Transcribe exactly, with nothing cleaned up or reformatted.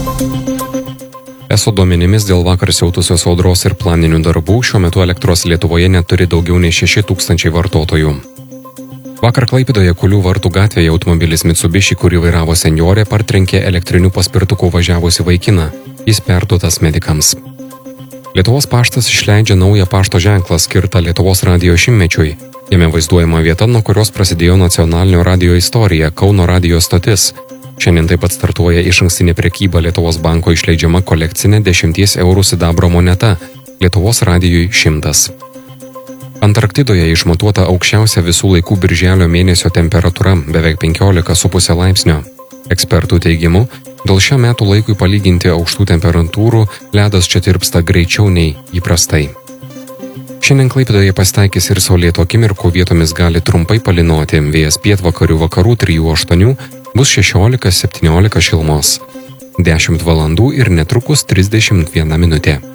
Eso duomenimis dėl vakar siautusios audros ir planinių darbų šiuo metu elektros Lietuvoje neturi daugiau nei šeši tūkstančiai vartotojų. Vakar Klaipėdoje Kulių vartų gatvėje automobilis Mitsubishi, kurį vairavo senjorė, partrenkė elektriniu paspirtuku važiavusi vaikiną. Jis perduotas medikams. Lietuvos paštas išleidžia naują pašto ženklą skirtą Lietuvos radijo šimtmečiui. Jame vaizduojama vieta, nuo kurios prasidėjo nacionalinio radijo istorija – Kauno radijo stotis. Šiandien taip pat startuoja išankstinė prekyba Lietuvos banko išleidžiama kolekcinė dešimties eurų sidabro moneta – Lietuvos radijui šimtas. Antarktidoje išmatuota aukščiausia visų laikų birželio mėnesio temperatūra – beveik penkiolika su puse laipsnio. Ekspertų teigimu, dėl šią metų laikui palyginti aukštų temperatūrų ledas čia tirpsta greičiau nei įprastai. Šiandien Klaipėdoje pasitaikys ir saulėtų akimirkų, vietomis gali trumpai palynoti, vėjas pietvakarių vakarų trijų aštuonių, bus šešiolika septyniolika šilumos. dešimt valandų ir netrukus trisdešimt viena minutė.